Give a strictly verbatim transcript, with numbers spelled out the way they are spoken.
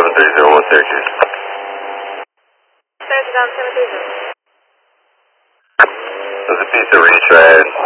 seven three zero one Syracuse. Syracuse down seven three zero. There's a piece of retread